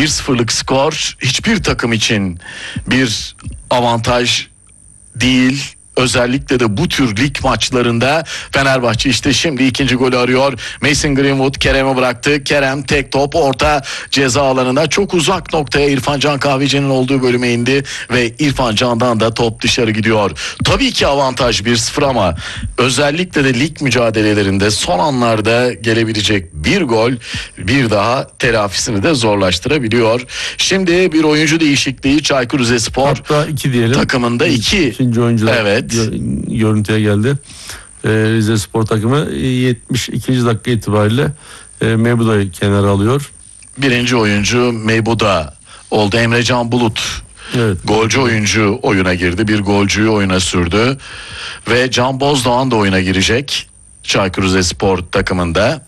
1-0'lık skor hiçbir takım için bir avantaj değil. Özellikle de bu tür lig maçlarında Fenerbahçe işte şimdi ikinci golü arıyor. Mason Greenwood Kerem'e bıraktı. Kerem tek top orta ceza alanına çok uzak noktaya İrfan Can Kahveci'nin olduğu bölüme indi ve İrfan Can'dan da top dışarı gidiyor. Tabii ki avantaj 1-0 ama özellikle de lig mücadelelerinde son anlarda gelebilecek bir gol bir daha telafisini de zorlaştırabiliyor. Şimdi bir oyuncu değişikliği Çaykur Rizespor hatta 2 diyelim. Takımında 2 ikinci oyuncular evet. Görüntüye geldi. Rizespor takımı 72. dakika itibariyle Mebuda'yı kenara alıyor. Birinci oyuncu Meybuda oldu. Emrecan Bulut. Evet. Golcü oyuncu oyuna girdi. Bir golcüyü oyuna sürdü. Ve Can Bozdoğan da oyuna girecek. Çaykur Rizespor takımında.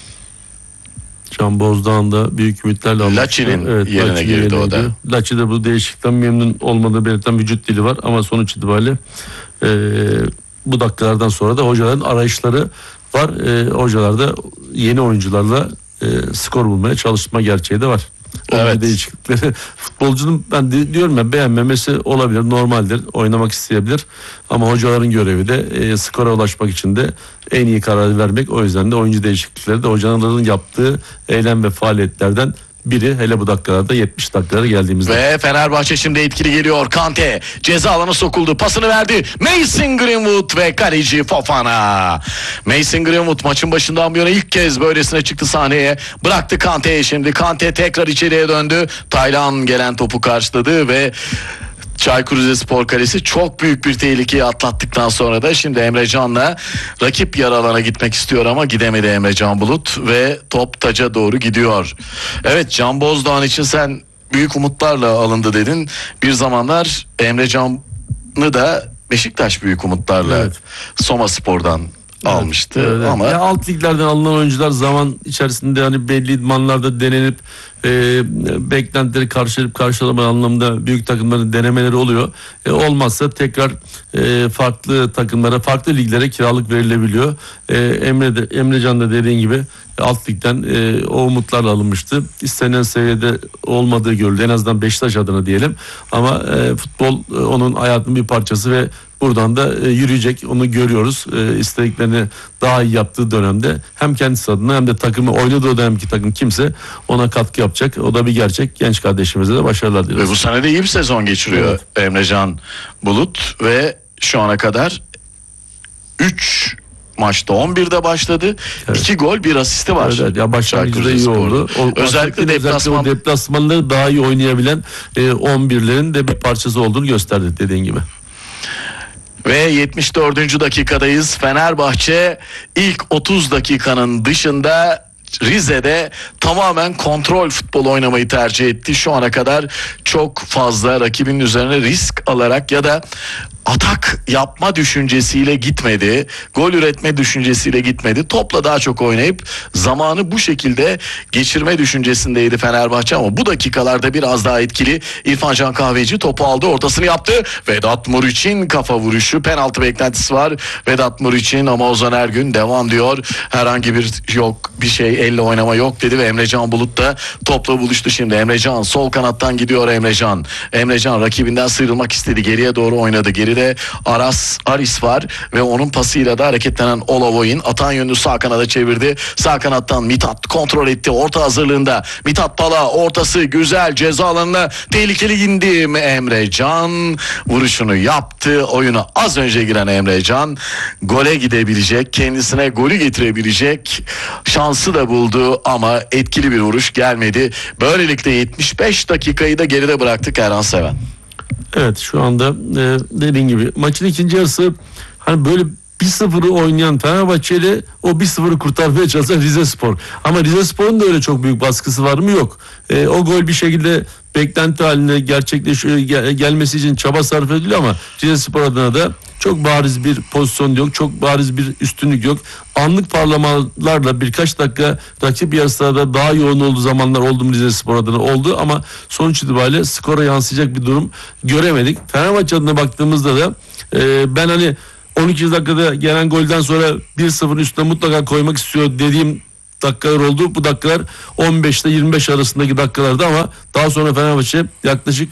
Can Bozdoğan da büyük ümitlerle almıştı. Laçi'nin yerine girdi o da. Laçi de bu değişiklikten memnun olmadığı belirten vücut dili var ama sonuç itibariyle bu dakikalardan sonra da hocaların arayışları var. Hocalar da yeni oyuncularla skor bulmaya çalışma gerçeği de var. Evet. Değişiklikleri futbolcunun ben diyorum ya beğenmemesi olabilir, normaldir, oynamak isteyebilir ama hocaların görevi de skora ulaşmak için de en iyi kararı vermek. O yüzden de oyuncu değişiklikleri de hocaların yaptığı eylem ve faaliyetlerden biri, hele bu dakikalarda 70 dakikalara geldiğimizde. Ve Fenerbahçe şimdi etkili geliyor. Kante ceza alanı sokuldu. Pasını verdi. Mason Greenwood ve kaleci Fofana. Mason Greenwood maçın başından bu yana ilk kez böylesine çıktı sahneye. Bıraktı Kante'ye şimdi. Kante tekrar içeriye döndü. Taylan gelen topu karşıladı ve Çaykur Rizespor kalesi çok büyük bir tehlikeyi atlattıktan sonra da şimdi Emre Can'la rakip yarı alana gitmek istiyor ama gidemedi Emre Can Bulut ve top taca doğru gidiyor. Evet, Can Bozdoğan için sen büyük umutlarla alındı dedin. Bir zamanlar Emre Can'ı da Beşiktaş büyük umutlarla evet. Soma Spor'dan almıştı evet. ama ya alt liglerden alınan oyuncular zaman içerisinde hani belli idmanlarda denenip beklentileri karşılama anlamında büyük takımların denemeleri oluyor. Olmazsa tekrar farklı takımlara, farklı liglere kiralık verilebiliyor. Emrecan da dediğin gibi alt ligden o umutlarla alınmıştı. İstenen seviyede olmadığı görüldü. En azından Beşiktaş adına diyelim. Ama futbol onun hayatının bir parçası ve buradan da yürüyecek, onu görüyoruz. İstediklerini daha iyi yaptığı dönemde hem kendisi adına hem de takımı oynadığı dönemki takım kimse ona katkı yapacak. O da bir gerçek. Genç kardeşimize de başarılar diliyoruz. Ve bu sene de iyi bir sezon geçiriyor evet. Emrecan Bulut ve şu ana kadar 3 maçta 11'de başladı. Evet. 2 gol 1 asisti var. Evet, ya başlangıcı da iyi oldu. Özellikle deplasmanda daha iyi oynayabilen 11'lerin de bir parçası olduğunu gösterdi dediğin gibi. Ve 74. dakikadayız. Fenerbahçe ilk 30 dakikanın dışında Rize'de tamamen kontrol futbol oynamayı tercih etti. Şu ana kadar çok fazla rakibinin üzerine risk alarak ya da atak yapma düşüncesiyle gitmedi. Gol üretme düşüncesiyle gitmedi. Topla daha çok oynayıp zamanı bu şekilde geçirme düşüncesindeydi Fenerbahçe ama bu dakikalarda biraz daha etkili. İrfan Can Kahveci topu aldı, ortasını yaptı. Vedat Muriç'in kafa vuruşu, penaltı beklentisi var. Vedat Muriç'in ama Ozan Ergün devam diyor. Herhangi bir şey elle oynama yok dedi ve Emrecan Bulut da topla buluştu şimdi. Emrecan sol kanattan gidiyor Emrecan. Emrecan rakibinden sıyrılmak istedi. Geriye doğru oynadı. Geride Aris var ve onun pasıyla da hareketlenen Olavoy'un atan yönünü sağ kanada çevirdi. Sağ kanattan Mithat kontrol etti. Orta hazırlığında Mithat Pala ortası güzel, ceza alanına tehlikeli indi. Emrecan vuruşunu yaptı. Oyuna az önce giren Emrecan gole gidebilecek, kendisine golü getirebilecek şansı da buldu ama etkili bir vuruş gelmedi. Böylelikle 75 dakikayı da geride bıraktık Erhan Seven. Evet, şu anda dediğin gibi maçın ikinci yarısı hani böyle 1-0'ı oynayan Fenerbahçe'yle o 1-0'ı kurtarmaya çalışan Rizespor. Ama Rizespor'un da öyle çok büyük baskısı var mı? Yok. O gol bir şekilde beklenti haline gerçekleşiyor, gelmesi için çaba sarf ediliyor ama Rizespor adına da çok bariz bir pozisyon yok, çok bariz bir üstünlük yok. Anlık parlamalarla birkaç dakika rakip yarısında daha yoğun olduğu zamanlar oldu mu Rizespor adına oldu ama sonuç itibariyle skora yansıyacak bir durum göremedik. Fenerbahçe adına baktığımızda da ben hani 12 dakikada gelen golden sonra 1-0'ın üstüne mutlaka koymak istiyor dediğim dakikalar oldu. Bu dakikalar 15 ile 25 arasındaki dakikalardı ama daha sonra Fenerbahçe yaklaşık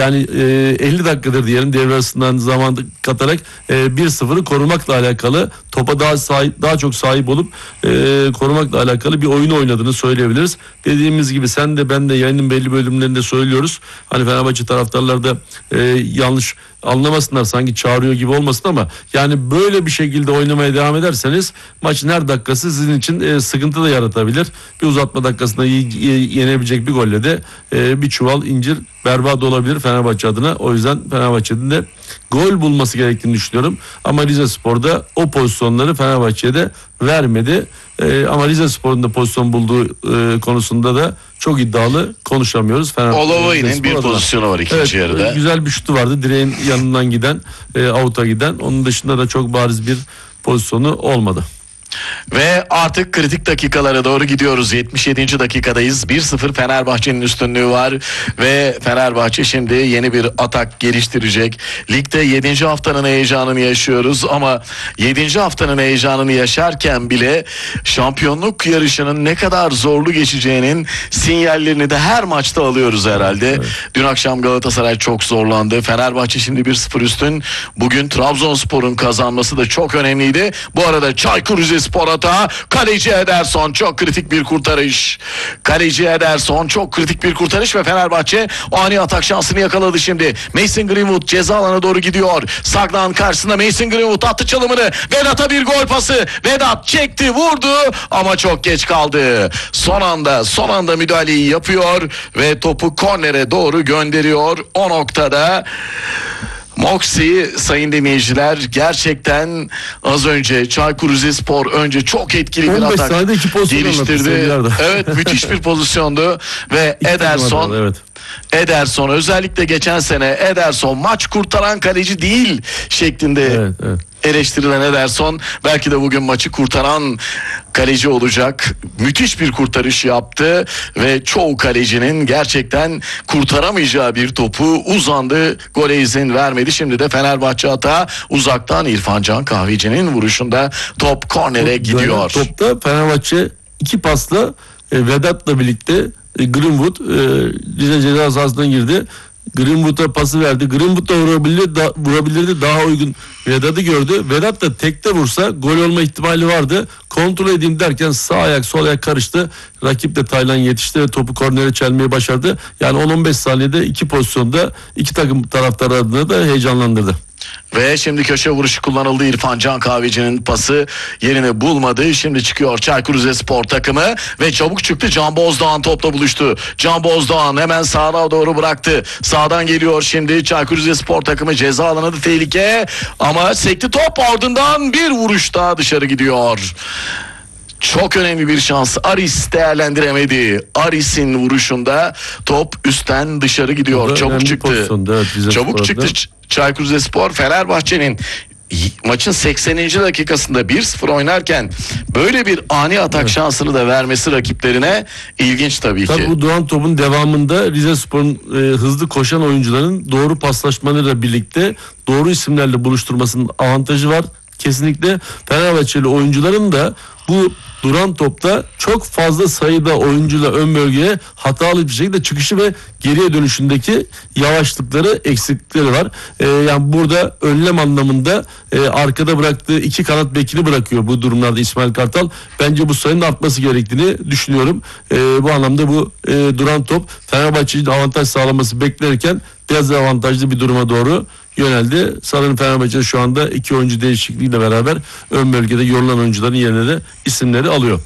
50 dakikadır diyelim devre arasından zaman katarak 1-0'ı korumakla alakalı, topa daha çok sahip olup korumakla alakalı bir oyunu oynadığını söyleyebiliriz. Dediğimiz gibi sen de ben de yayının belli bölümlerinde söylüyoruz. Hani Fenerbahçe taraftarlar da yanlış anlamasınlar, sanki çağırıyor gibi olmasın ama yani böyle bir şekilde oynamaya devam ederseniz maçın her dakikası sizin için sıkıntı da yaratabilir. Bir uzatma dakikasında yenebilecek bir golle de bir çuval incir berbat olabilir Fenerbahçe adına. O yüzden Fenerbahçe'nin de gol bulması gerektiğini düşünüyorum. Ama Rizespor'da o pozisyonları Fenerbahçe'de vermedi. Ama Rizespor'un da pozisyon bulduğu konusunda da çok iddialı konuşamıyoruz. Olovay'ın bir pozisyonu var ikinci yarıda. Güzel bir şutu vardı. Direğin yanından giden, out'a giden. Onun dışında da çok bariz bir pozisyonu olmadı. Ve artık kritik dakikalara doğru gidiyoruz. 77. dakikadayız. 1-0 Fenerbahçe'nin üstünlüğü var ve Fenerbahçe şimdi yeni bir atak geliştirecek. Ligde 7. haftanın heyecanını yaşıyoruz ama 7. haftanın heyecanını yaşarken bile şampiyonluk yarışının ne kadar zorlu geçeceğinin sinyallerini de her maçta alıyoruz herhalde. Evet. Dün akşam Galatasaray çok zorlandı. Fenerbahçe şimdi 1-0 üstün. Bugün Trabzonspor'un kazanması da çok önemliydi. Bu arada Çaykur Rizespor atağı, kaleci Ederson çok kritik bir kurtarış. Kaleci Ederson çok kritik bir kurtarış ve Fenerbahçe ani atak şansını yakaladı şimdi. Mason Greenwood ceza alanına doğru gidiyor. Sagnan karşısında Mason Greenwood attı çalımını. Vedat'a bir gol pası. Vedat çekti, vurdu ama çok geç kaldı. Son anda müdahaleyi yapıyor ve topu kornere doğru gönderiyor. O noktada Moxie, sayın dinleyiciler, gerçekten az önce Çaykur Rizespor önce çok etkili bir atak geliştirdi. Evet, müthiş bir pozisyondu ve Ederson özellikle geçen sene Ederson maç kurtaran kaleci değil şeklinde eleştirilen Ederson belki de bugün maçı kurtaran kaleci olacak. Müthiş bir kurtarış yaptı ve çoğu kalecinin gerçekten kurtaramayacağı bir topu uzandı. Gole izin vermedi. Şimdi de Fenerbahçe hata, uzaktan İrfan Can Kahveci'nin vuruşunda top kornere gidiyor. Topta Fenerbahçe iki pasla Vedat'la birlikte Greenwood Rize ceza sahasına girdi. Greenwood'a pası verdi. Greenwood da vurabilirdi. Daha uygun Vedat'ı gördü. Vedat da tekte vursa gol olma ihtimali vardı. Kontrol edeyim derken sağ ayak sol ayak karıştı. Rakip de Taylan yetişti ve topu kornere çelmeyi başardı. Yani 10-15 saniyede iki pozisyonda iki takım taraftarı adına da heyecanlandırdı. Ve şimdi köşe vuruşu kullanıldı. İrfan Can Kahveci'nin pası yerini bulmadı. Şimdi çıkıyor Çaykur Rizespor takımı ve çabuk çıktı. Can Bozdoğan topla buluştu. Can Bozdoğan hemen sağa doğru bıraktı. Sağdan geliyor şimdi Çaykur Rizespor takımı, ceza alanı da tehlike ama sekti top, ardından bir vuruş daha dışarı gidiyor. Çok önemli bir şans. Aris değerlendiremedi. Aris'in vuruşunda top üstten dışarı gidiyor. Çabuk çıktı. Çabuk çıktı Çaykur Rizespor. Fenerbahçe'nin maçın 80. dakikasında 1-0 oynarken böyle bir ani atak şansını da vermesi rakiplerine ilginç tabii ki. Bu duran topun devamında Rizespor'un hızlı koşan oyuncuların doğru paslaşmalarıyla birlikte doğru isimlerle buluşturmasının avantajı var. Kesinlikle Fenerbahçeli oyuncuların da bu duran topta çok fazla sayıda oyuncuyla ön bölgeye hatalı bir şekilde çıkışı ve geriye dönüşündeki yavaşlıkları, eksiklikleri var. Yani burada önlem anlamında arkada bıraktığı iki kanat bekini bırakıyor bu durumlarda İsmail Kartal. Bence bu sayının artması gerektiğini düşünüyorum. Bu anlamda bu duran top Fenerbahçe'nin avantaj sağlaması beklerken dezavantajlı bir duruma doğru yöneldi. Sanırım Fenerbahçe şu anda iki oyuncu değişikliğiyle beraber ön bölgede yorulan oyuncuların yerine de isimleri alıyor.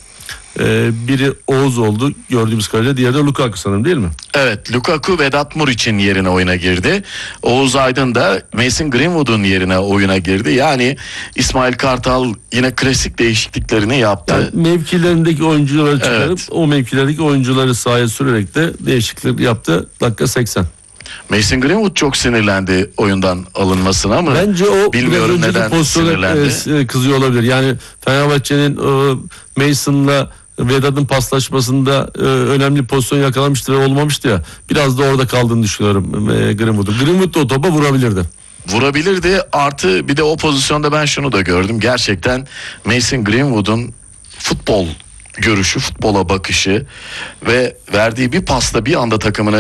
Biri Oğuz oldu gördüğümüz kadarıyla, diğeri de Lukaku sanırım, değil mi? Evet, Lukaku Vedat Muriç'in yerine oyuna girdi. Oğuz Aydın da Mason Greenwood'un yerine oyuna girdi. Yani İsmail Kartal yine klasik değişikliklerini yaptı. Yani mevkilerindeki oyuncuları çıkarıp o mevkilerdeki oyuncuları sahaya sürerek de değişiklik yaptı. Dakika 80. Mason Greenwood çok sinirlendi oyundan alınmasına ama bence o bilmiyorum neden sinirlendi. Kızıyor olabilir. Yani Fenerbahçe'nin Mason'la Vedat'ın paslaşmasında önemli pozisyon yakalamıştı ve olmamıştı ya. Biraz da orada kaldığını düşünüyorum Greenwood'un. Greenwood da o topa vurabilirdi. Artı bir de o pozisyonda ben şunu da gördüm. Gerçekten Mason Greenwood'un futbol görüşü, futbola bakışı ve verdiği bir pasla bir anda takımını